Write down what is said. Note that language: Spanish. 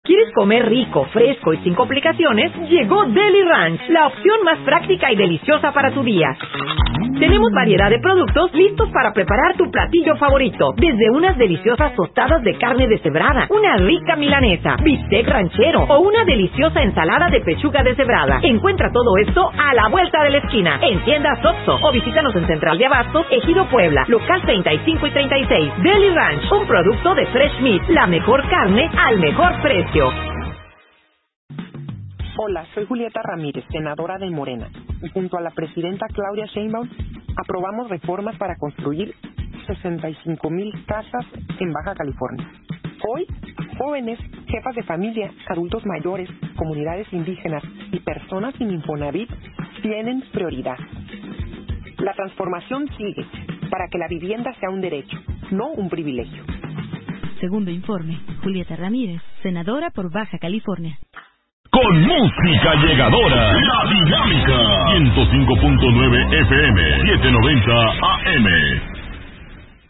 ¿Quieres comer rico, fresco y sin complicaciones? Llegó Deli Ranch, la opción más práctica y deliciosa para tu día. Tenemos variedad de productos listos para preparar tu platillo favorito. Desde unas deliciosas tostadas de carne deshebrada, una rica milanesa, bistec ranchero o una deliciosa ensalada de pechuga deshebrada. Encuentra todo esto a la vuelta de la esquina, en tiendas Oxxo o visítanos en Central de Abastos, Ejido Puebla, local 35 y 36. Deli Ranch, un producto de Fresh Meat, la mejor carne al mejor precio. Hola, soy Julieta Ramírez, senadora de Morena, y junto a la presidenta Claudia Sheinbaum aprobamos reformas para construir 65,000 casas en Baja California. Hoy, jóvenes, jefas de familia, adultos mayores, comunidades indígenas y personas sin Infonavit tienen prioridad. La transformación sigue para que la vivienda sea un derecho, no un privilegio. Segundo informe, Julieta Ramírez, senadora por Baja California. Con música llegadora, La Dinámica, 105.9 FM, 790 AM.